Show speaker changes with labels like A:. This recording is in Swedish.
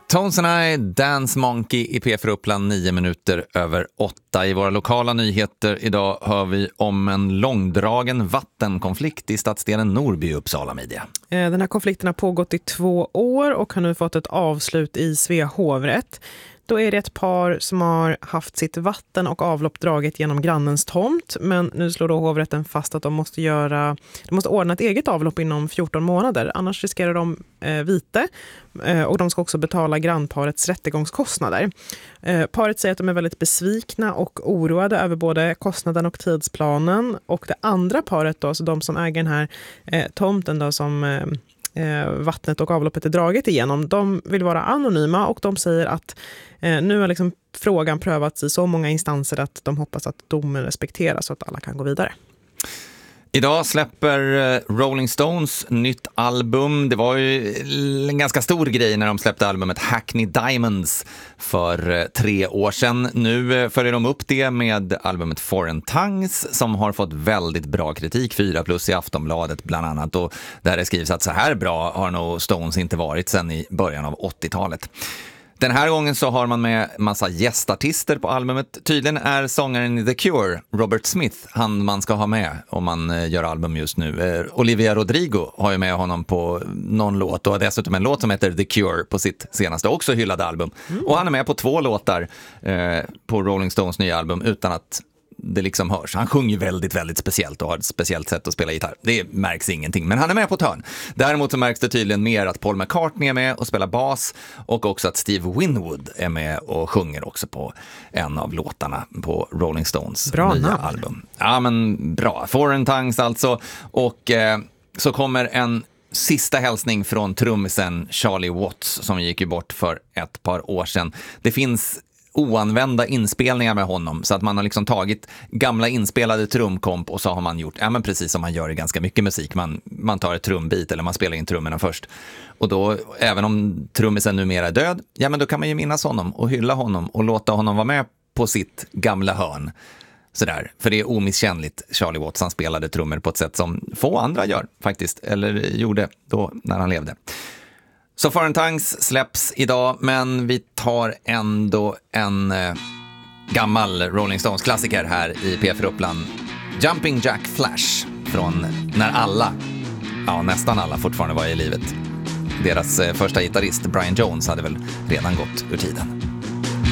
A: Tones and I, Dance Monkey i P4 Uppland 9 minuter över 8. I våra lokala nyheter idag hör vi om en långdragen vattenkonflikt i stadsdelen Norrby i Uppsala Media.
B: Den här konflikten har pågått i 2 år och har nu fått ett avslut i Svea hovrätt. Då är det ett par som har haft sitt vatten och avlopp draget genom grannens tomt. Men nu slår då hovrätten fast att de måste ordna ett eget avlopp inom 14 månader. Annars riskerar de vite och de ska också betala grannparets rättegångskostnader. Paret säger att de är väldigt besvikna och oroade över både kostnaden och tidsplanen. Och det andra paret då, alltså de som äger den här tomten då som vattnet och avloppet är draget igenom, de vill vara anonyma och de säger att nu har liksom frågan prövats i så många instanser att de hoppas att domen respekteras så att alla kan gå vidare.
A: Idag släpper Rolling Stones nytt album. Det var ju en ganska stor grej när de släppte albumet Hackney Diamonds för 3 år sedan. Nu följer de upp det med albumet Foreign Tongues som har fått väldigt bra kritik, 4+ i Aftonbladet bland annat. Och där det skrivs att så här bra har nog Stones inte varit sedan i början av 80-talet. Den här gången så har man med massa gästartister på albumet. Tydligen är sångaren i The Cure, Robert Smith, han man ska ha med om man gör album just nu. Olivia Rodrigo har ju med honom på någon låt och dessutom en låt som heter The Cure på sitt senaste också hyllade album. Och han är med på 2 låtar på Rolling Stones nya album utan att det liksom hörs. Han sjunger väldigt, väldigt speciellt och har ett speciellt sätt att spela gitarr. Det märks ingenting, men han är med på törn. Däremot så märks det tydligen mer att Paul McCartney är med och spelar bas och också att Steve Winwood är med och sjunger också på en av låtarna på Rolling Stones nya album. Ja, men bra. Foreign Tongues alltså. Och så kommer en sista hälsning från trummisen Charlie Watts som gick ju bort för ett par år sedan. Det finns oanvända inspelningar med honom så att man har liksom tagit gamla inspelade trumkomp och så har man gjort, men precis som man gör i ganska mycket musik, man tar ett trumbit eller man spelar in trummorna först och då, även om trummisen numera är död, men då kan man ju minnas honom och hylla honom och låta honom vara med på sitt gamla hörn sådär, för det är omisskännligt. Charlie Watts, han spelade trummor på ett sätt som få andra gör faktiskt, eller gjorde då när han levde. Så Foreign Tongues släpps idag, men vi tar ändå en gammal Rolling Stones-klassiker här i P4 Uppland. Jumping Jack Flash från när nästan alla fortfarande var i livet. Deras första gitarrist Brian Jones hade väl redan gått ur tiden.